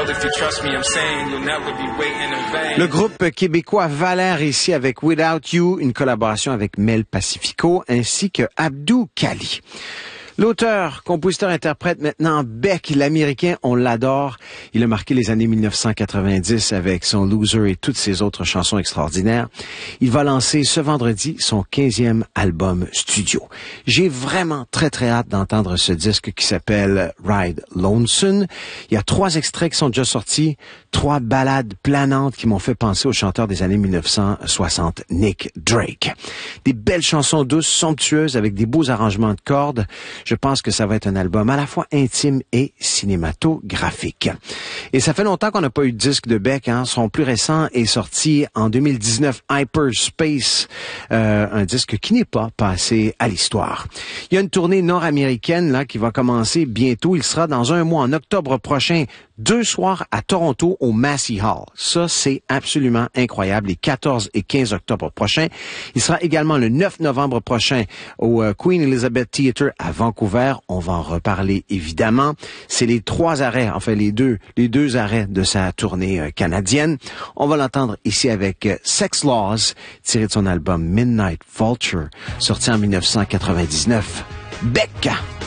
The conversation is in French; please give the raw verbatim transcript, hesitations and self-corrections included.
Le groupe québécois Valère ici avec Without You, une collaboration avec Mel Pacifico ainsi que Abdou Kali. L'auteur, compositeur, interprète maintenant Beck, l'Américain, on l'adore. Il a marqué les années mille neuf cent quatre-vingt-dix avec son Loser et toutes ses autres chansons extraordinaires. Il va lancer ce vendredi son quinzième album studio. J'ai vraiment très très hâte d'entendre ce disque qui s'appelle Ride Lonesome. Il y a trois extraits qui sont déjà sortis, trois ballades planantes qui m'ont fait penser au chanteur des années mille neuf cent soixante, Nick Drake. Des belles chansons douces, somptueuses avec des beaux arrangements de cordes. Je pense que ça va être un album à la fois intime et cinématographique. Et ça fait longtemps qu'on n'a pas eu de disque de Beck. Hein. Son plus récent est sorti en deux mille dix-neuf, Hyperspace, euh, un disque qui n'est pas passé à l'histoire. Il y a une tournée nord-américaine là qui va commencer bientôt. Il sera dans un mois, en octobre prochain, deux soirs à Toronto au Massey Hall. Ça, c'est absolument incroyable. Les quatorze et quinze octobre prochains. Il sera également le neuf novembre prochain au euh, Queen Elizabeth Theatre à Vancouver. On va en reparler évidemment. C'est les trois arrêts, enfin les deux, les deux arrêts de sa tournée euh, canadienne. On va l'entendre ici avec euh, Sex Laws, tiré de son album Midnight Vulture, sorti en mille neuf cent quatre-vingt-dix-neuf. Becca!